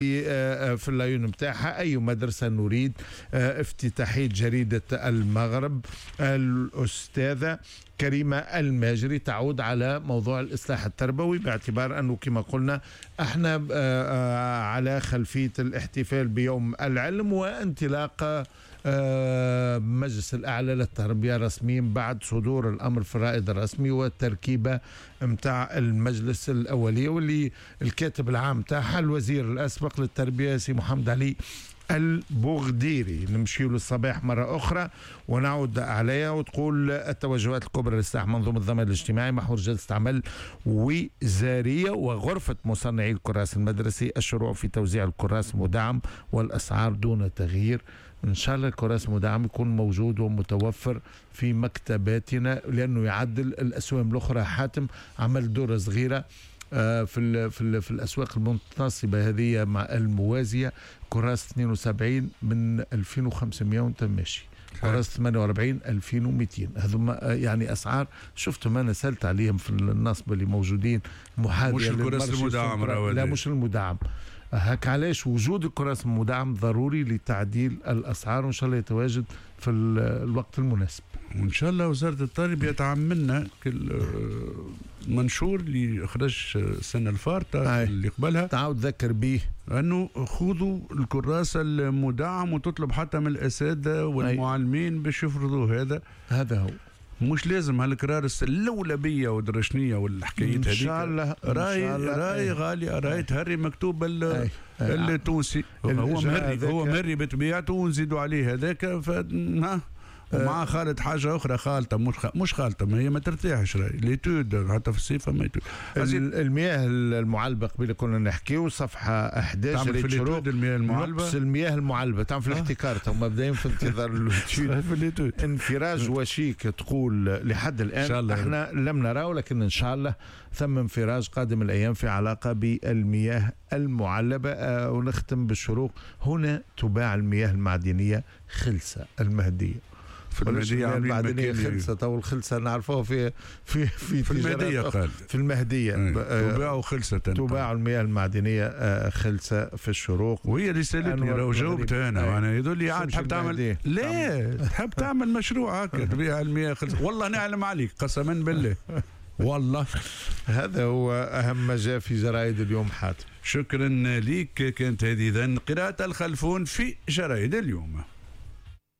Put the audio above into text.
في اللايون متاعها أي مدرسة نريد افتتاحية جريدة المغرب. الأستاذة كريمة الماجري تعود على موضوع الإصلاح التربوي، باعتبار أنه كما قلنا احنا على خلفية الاحتفال بيوم العلم وانطلاق مجلس الأعلى للتربية رسميا بعد صدور الأمر في الرائد الرسمي والتركيبة متاع المجلس الأولية، واللي الكاتب العام متاعها الوزير الأسبق للتربية سي محمد علي البغديري. نمشي له الصباح مرة أخرى ونعود عليها، وتقول التوجهات الكبرى لإصلاح منظومة الضمان الاجتماعي، محور جلسة عمل وزارية وغرفة مصنعي الكراس المدرسي، الشروع في توزيع الكراس مدعم والأسعار دون تغيير. إن شاء الله الكراس مدعم يكون موجود ومتوفر في مكتباتنا، لأنه يعدل الأسواق الأخرى. حاتم عمل دورة صغيرة في الأسواق المنتصبة هذه مع الموازية، كراس 72 من 2500 وانت ماشي، كراس 48 2200. هذوما يعني أسعار شفتهم أنا سألت عليهم في النصب اللي موجودين محاذية. مش الكراس المدعم، لا مش المدعم. هك علاش وجود الكراس المدعم ضروري لتعديل الأسعار، وإن شاء الله يتواجد في الوقت المناسب. وإن شاء الله وزارة التربية تعملنا المنشور اللي خرج السنة الفارطة اللي قبلها، تعاود ذكر به أنه خذوا الكراس المدعم وتطلب حتى من الأساتذة والمعلمين باش يفرضوا هذا هو. مش لازم هالكرارس اللولبيه والدرشنيه والحكايات هذيك. ان شاء الله راي غاليه، راي تهري مكتوب التونسي. هو مري بطبيعته ونزيدوا عليه هذاك ومع خالد حاجه اخرى خالطه مش خالطه، ما هي ما ترتاحش راي ليتود حتى في الصيف ما المياه المعلبه قبل كنا نحكيو صفحه 11 في الشروق المياه المعلبه تعمل في الاحتكار هما مبدئيا في انتظار الليتود. انفراج وشيك تقول لحد الان احنا لم نراه، لكن ان شاء الله ثم انفراج قادم الايام في علاقه بالمياه المعلبه. ونختم بالشروق. هنا تباع المياه المعدنيه خلسه المهديه. في المهدية المعدنية خلسة، أو الخلسة نعرفوها في المهدية. قال في المهدية تباع خلسة، تباع المياه المعدنية خلسة في الشروق. وهي رسالتني لو جاوبت أنا يقول لي عاد تحب تعمل تحب تعمل مشروع هكا تبيع المياه خلسة. والله نعلم عليك قسما بالله والله. هذا هو أهم ما جاء في جرائد اليوم. حاتم شكرا ليك. كانت هذه إذن قراءة الخلفون في جرائد اليوم.